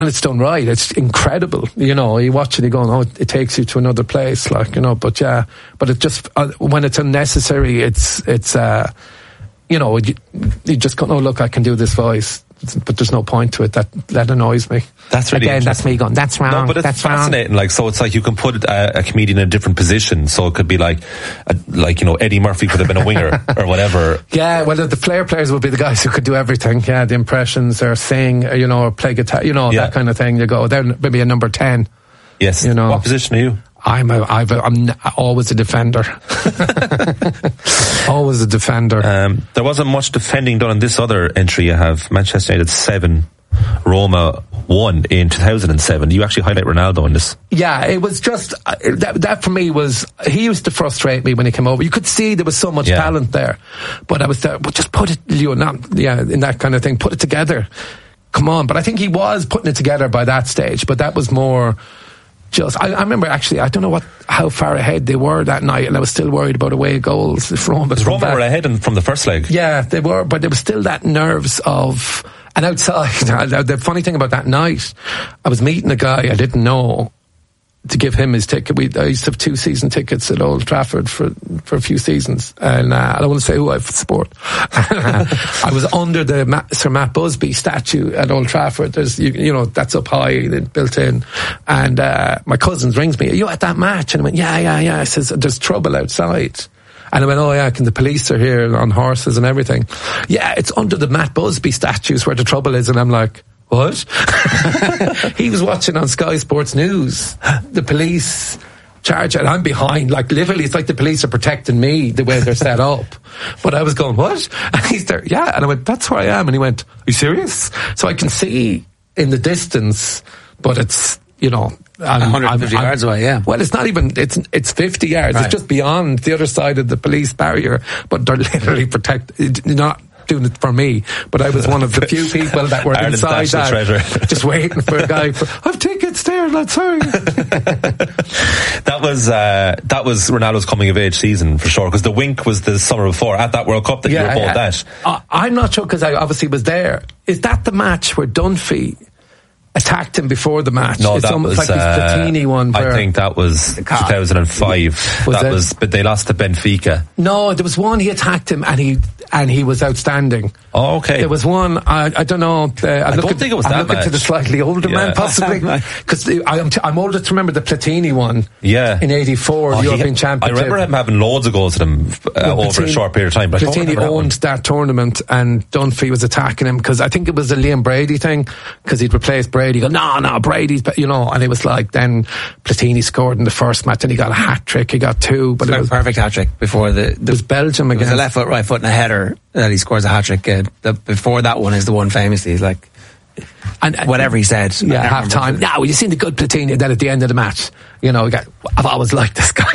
it's done right, it's incredible. You know, you watch it, you go, oh, it takes you to another place, like, you know. But it just when it's unnecessary, it's you know, you just go, oh look, I can do this voice, but there's no point to it. That annoys me. That's really again. That's me going, that's wrong. No, but it's that's fascinating. Wrong. Like, so it's like you can put a comedian in a different position. So it could be like you know, Eddie Murphy could have been a winger or whatever. Yeah, well, the flair players would be the guys who could do everything. Yeah, the impressions or sing, you know, or play guitar, you know, that kind of thing. You go, they're maybe a number 10. Yes. You know, what position are you? I'm always a defender. Always a defender. There wasn't much defending done on this other entry. You have Manchester United 7, Roma 1 in 2007. You actually highlight Ronaldo in this. Yeah, it was just that for me was, he used to frustrate me when he came over. You could see there was so much talent there, but I was there. But just put it, in that kind of thing. Put it together. Come on. But I think he was putting it together by that stage. But that was more. I remember actually, I don't know how far ahead they were that night, and I was still worried about away goals. If Roma were ahead from the first leg. Yeah, they were, but there was still that nerves of, and outside, the funny thing about that night, I was meeting a guy I didn't know to give him his ticket. I used to have 2 season tickets at Old Trafford for a few seasons, and I don't want to say who I support. I was under the Sir Matt Busby statue at Old Trafford. There's, you know, that's up high, built in, and my cousin rings me, are you at that match? And I went, yeah. I says, there's trouble outside. And I went, oh yeah, the police are here on horses and everything. Yeah, it's under the Matt Busby statues where the trouble is. And I'm like, what? He was watching on Sky Sports News, the police charge, and I'm behind, like literally it's like the police are protecting me the way they're set up. But I was going, what? And he's there, yeah. And I went, that's where I am. And he went, are you serious? So I can see in the distance, but it's, you know, 150 yards away, yeah. Well, it's not even, it's 50 yards. Right. It's just beyond the other side of the police barrier, but they're literally not doing it for me, but I was one of the few people that were inside that, just waiting for a guy. I've tickets there, let's hurry. That was Ronaldo's coming of age season for sure, because the wink was the summer before at that World Cup that you were both at. I'm not sure, because I obviously was there. Is that the match where Dunphy attacked him before the match? No, it's that almost was like this Platini one. I think that was 2005. But they lost to Benfica. No, there was one, he attacked him and he was outstanding. Oh, okay. There was one, I don't know. I don't think it was that I'm looking match. to the slightly older man, possibly. Because I'm older to remember the Platini one. Yeah. In 84, the European Championship. I remember him having loads of goals at him over a short period of time. But Platini owned that tournament, and Dunphy was attacking him, because I think it was a Liam Brady thing, because he'd replaced Brady. Go, no, Brady's, you know, and it was like, then Platini scored in the first match, and he got a hat-trick, he got 2. But it was a perfect hat-trick before it was Belgium again. It was a left foot, right foot and a header that he scores a hat-trick. Before that one is the one famously, he's like, and whatever he said. Yeah, half time. Yeah, well, you seen the good Platini then at the end of the match. You know, I've always liked this guy.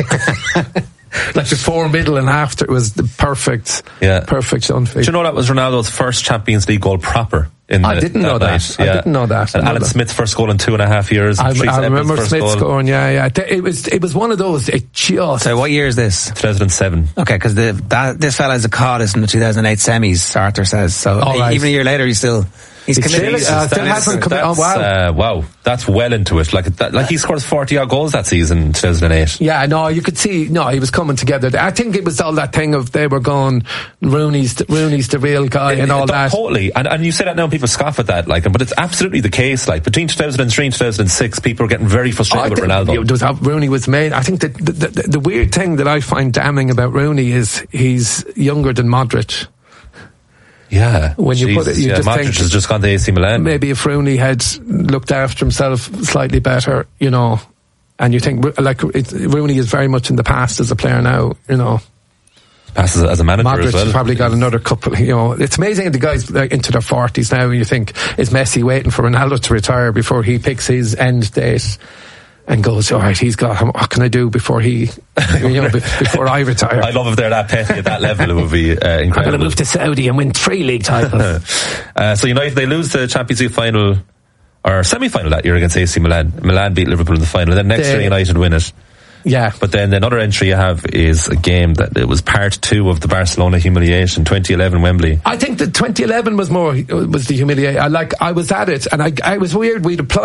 Like before, middle and after, it was the perfect Dunphy. Do you know that was Ronaldo's first Champions League goal proper? I didn't know that. Yeah. I didn't know that. And Alan Smith's first goal in 2.5 years. I remember Smith scoring. Yeah. It was one of those. It just. So what year is this? 2007. Okay, because this fella is a cardist in the 2008 semis. Arthur says so. Even a year later, he's committed. Still hasn't come. Oh wow! Wow, that's well into it. Like he scores 40 odd goals that season, 2008. Yeah, no, you could see. No, he was coming together. I think it was all that thing of they were going, Rooney's the real guy and all that. Totally, and you say that now, and people scoff at that, but it's absolutely the case. Like between 2003 and 2006, people were getting very frustrated with Ronaldo. Rooney was made. I think that the weird thing that I find damning about Rooney is he's younger than Modric. Yeah, when you put it, you just Modric think has just gone to AC Milan. Maybe if Rooney had looked after himself slightly better, you know, and you think Rooney is very much in the past as a player now, you know. Passes as a manager Modric as well. Has probably got another couple. You know, it's amazing the guys into their 40s now. And you think, is Messi waiting for Ronaldo to retire before he picks his end date? And goes, all right, what can I do before before I retire? I love if they're that petty at that level. It would be incredible. I'm going to move to Saudi and win 3 league titles. So United, they lose the Champions League final or semi-final that year against AC Milan. Milan beat Liverpool in the final. Then next year United win it. Yeah. But then another entry you have is a game that it was part 2 of the Barcelona humiliation, 2011 Wembley. I think that 2011 was the humiliation. I was at it, and I was weird. We'd applied